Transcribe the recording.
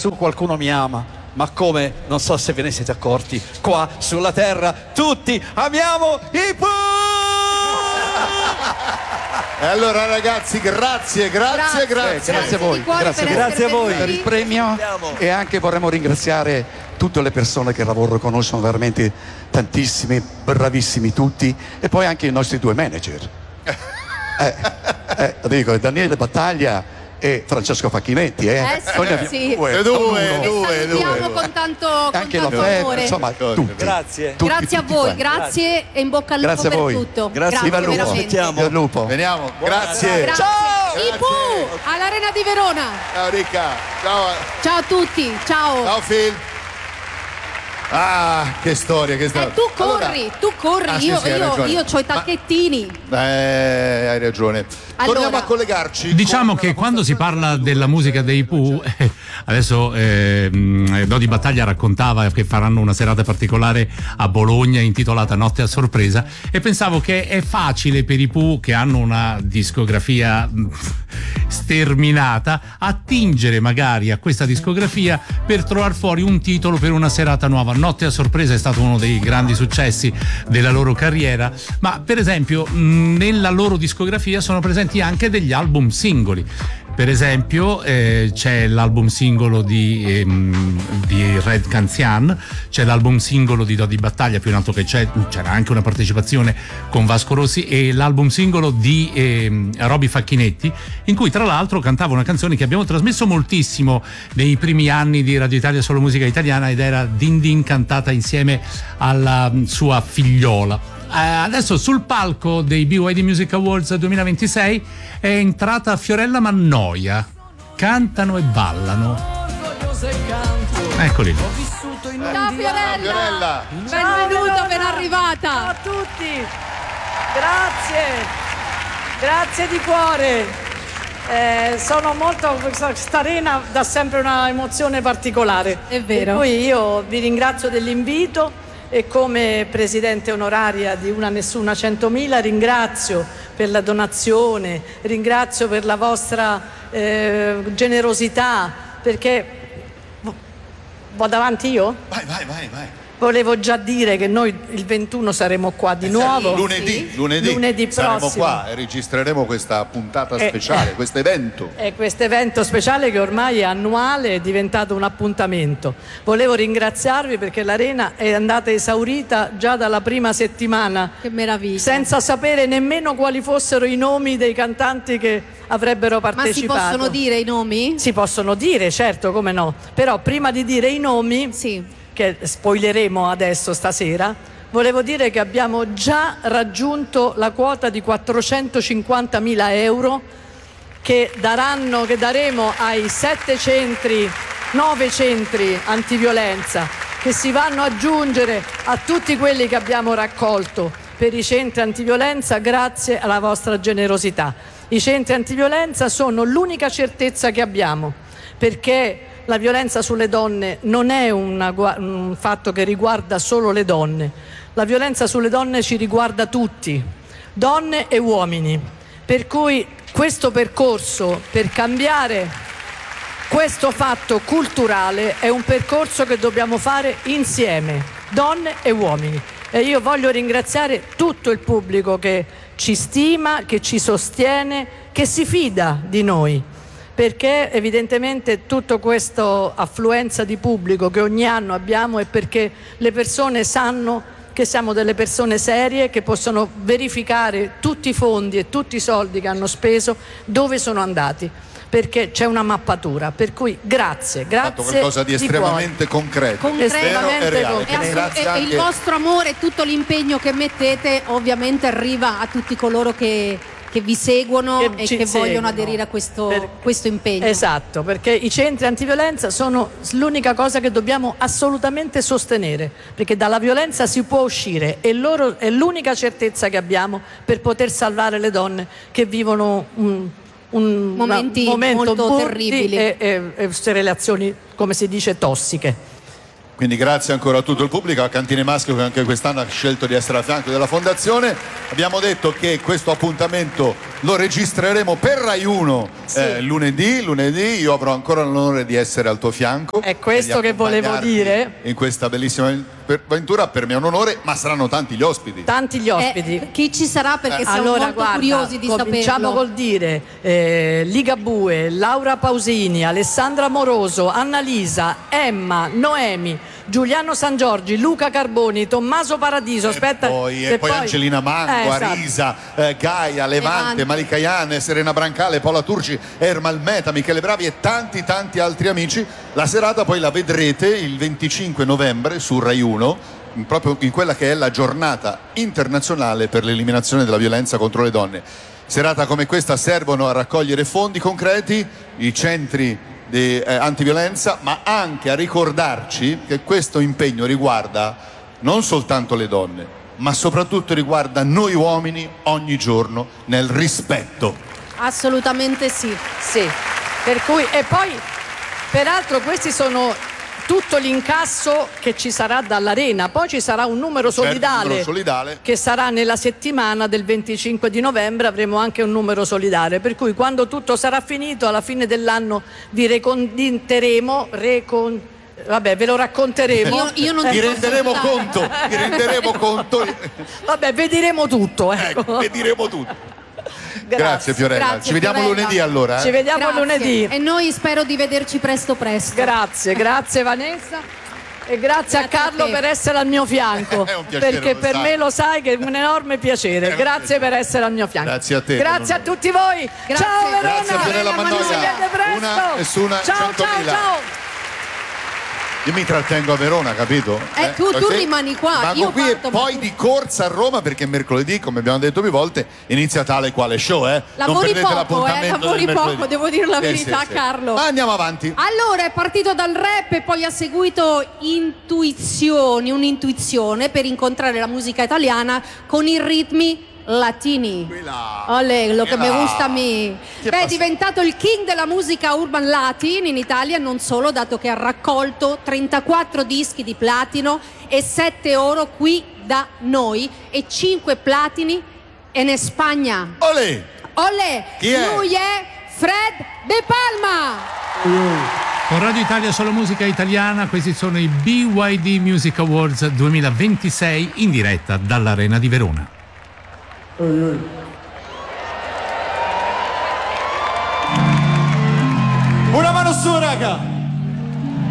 lassù qualcuno mi ama, ma come, non so se ve ne siete accorti, qua sulla terra tutti amiamo i Pooh! E allora ragazzi, grazie Grazie a voi, grazie a voi per il premio. E anche vorremmo ringraziare tutte le persone che lavorano con noi, sono veramente tantissimi, bravissimi tutti, e poi anche i nostri due manager. Dico, Daniele Battaglia e Francesco Facchinetti, sì. Due. Con tanto anche la amore. insomma, tutti. Grazie. Grazie a voi, grazie e in bocca al lupo Grazie a per voi. tutto. Grazie, Viva il lupo. veramente. Viva il lupo. Veniamo, grazie. Grazie. I Pooh all'Arena di Verona. Ciao Ricca, ciao. Ciao a tutti, ciao. Ciao Phil. Ah, che storia. Tu corri, Ah, sì, hai ragione. io c'ho i tacchettini. Hai ragione. Allora, Torniamo a collegarci. Diciamo che quando si parla della musica dei Pooh, adesso Dodi Battaglia raccontava che faranno una serata particolare a Bologna intitolata Notte a sorpresa, e pensavo che è facile per i Pooh, che hanno una discografia sterminata, attingere magari a questa discografia per trovare fuori un titolo per una serata nuova. Notte a sorpresa è stato uno dei grandi successi della loro carriera, ma per esempio nella loro discografia sono presenti anche degli album singoli. Per esempio c'è l'album singolo di Red Canzian, c'è l'album singolo di Dodi Battaglia, più in alto che c'era anche una partecipazione con Vasco Rossi, e l'album singolo di Roby Facchinetti, in cui tra l'altro cantava una canzone che abbiamo trasmesso moltissimo nei primi anni di Radio Italia Solo Musica Italiana, ed era Din Din, cantata insieme alla sua figliola. Adesso sul palco dei BYD Music Awards 2026 è entrata Fiorella Mannoia. Cantano e ballano. Eccoli lì. Ciao Fiorella. Benvenuta, ben arrivata. Ciao a tutti, grazie di cuore. Sono molto, questa arena dà sempre una emozione particolare. È vero. Per cui io vi ringrazio dell'invito, e come presidente onoraria di Una Nessuna 100.000 ringrazio per la donazione, ringrazio per la vostra generosità, perché vado avanti io? Vai. Volevo già dire che noi il 21 saremo qua di nuovo. Lunedì saremo prossimo. qua e registreremo questa puntata speciale, questo evento. È questo evento speciale che ormai è annuale, è diventato un appuntamento. Volevo ringraziarvi perché l'arena è andata esaurita già dalla prima settimana. Che meraviglia. Senza sapere nemmeno quali fossero i nomi dei cantanti che avrebbero partecipato. Ma si possono dire i nomi? Si possono dire, certo, come no. Però prima di dire i nomi, sì, che spoileremo adesso stasera, volevo dire che abbiamo già raggiunto la quota di 450.000 euro che daremo ai 9 centri antiviolenza, che si vanno ad aggiungere a tutti quelli che abbiamo raccolto per i centri antiviolenza grazie alla vostra generosità. I centri antiviolenza sono l'unica certezza che abbiamo, perché la violenza sulle donne non è un fatto che riguarda solo le donne. La violenza sulle donne ci riguarda tutti, donne e uomini. Per cui questo percorso per cambiare questo fatto culturale è un percorso che dobbiamo fare insieme, donne e uomini. E io voglio ringraziare tutto il pubblico che ci stima, che ci sostiene, che si fida di noi. Perché evidentemente tutta questa affluenza di pubblico che ogni anno abbiamo è perché le persone sanno che siamo delle persone serie, che possono verificare tutti i fondi e tutti i soldi che hanno speso dove sono andati, perché c'è una mappatura. Per cui grazie. Fatto qualcosa di estremamente concreto e reale. E il vostro amore e tutto l'impegno che mettete ovviamente arriva a tutti coloro che vi seguono e che vogliono aderire a questo impegno. Esatto, perché i centri antiviolenza sono l'unica cosa che dobbiamo assolutamente sostenere, perché dalla violenza si può uscire e loro è l'unica certezza che abbiamo per poter salvare le donne che vivono un momento molto terribili e relazioni, come si dice, tossiche. Quindi grazie ancora a tutto il pubblico, a Cantine Maschio che anche quest'anno ha scelto di essere a fianco della Fondazione. Abbiamo detto che questo appuntamento lo registreremo per Rai 1 lunedì. Io avrò ancora l'onore di essere al tuo fianco. È questo che volevo dire. In questa bellissima avventura, per me è un onore, ma saranno tanti gli ospiti. Tanti gli ospiti. Chi ci sarà? Perché siamo molto curiosi di saperlo. Cominciamo col dire Ligabue, Laura Pausini, Alessandra Moroso, Annalisa, Emma, Noemi, Giuliano San Giorgi, Luca Carboni, Tommaso Paradiso, e poi Angelina Mango, Arisa, Gaia, Levante, Malika Ian, Serena Brancale, Paola Turci, Ermal Meta, Michele Bravi e tanti altri amici. La serata poi la vedrete il 25 novembre su Rai 1, proprio in quella che è la giornata internazionale per l'eliminazione della violenza contro le donne. Serata come questa servono a raccogliere fondi concreti, i centri di antiviolenza, ma anche a ricordarci che questo impegno riguarda non soltanto le donne, ma soprattutto riguarda noi uomini ogni giorno, nel rispetto. Assolutamente sì. Sì, per cui, e poi peraltro questi sono tutto l'incasso che ci sarà dall'Arena, poi ci sarà un numero solidale, che sarà nella settimana del 25 di novembre, avremo anche un numero solidale, per cui quando tutto sarà finito alla fine dell'anno vi reconteremo, vabbè, ve lo racconteremo. Io non vi renderemo conto. Vabbè, vedremo tutto, ecco. Vedremo tutto. Grazie Fiorella, ci vediamo lunedì allora. Ci vediamo lunedì. E noi spero di vederci presto. Grazie Vanessa. E grazie a Carlo per essere al mio fianco. È un piacere, perché per me lo sai che è un enorme piacere. Grazie per essere al mio fianco. Grazie a te. Grazie a tutti voi. Grazie. Ciao Verona. Grazie a Fiorella Mannoia. Ci vediamo presto. Una 100.000. Io mi trattengo a Verona, capito? Tu rimani qua. Io qui e poi di corsa a Roma, perché mercoledì, come abbiamo detto più volte, inizia tale quale show, Lavori non perdete l'appuntamento. Lavori poco, devo dire la verità, Carlo. Ma andiamo avanti. Allora, è partito dal rap e poi ha seguito un'intuizione per incontrare la musica italiana con i ritmi latini. Olè, lo che mi gusta a me. È diventato il king della musica urban latin in Italia, non solo, dato che ha raccolto 34 dischi di platino e 7 oro qui da noi e 5 platini in Spagna. Olè! Chi è? Lui è Fred De Palma. Con Radio Italia solo musica italiana, questi sono i BYD Music Awards 2026 in diretta dall'Arena di Verona. Una mano su, raga!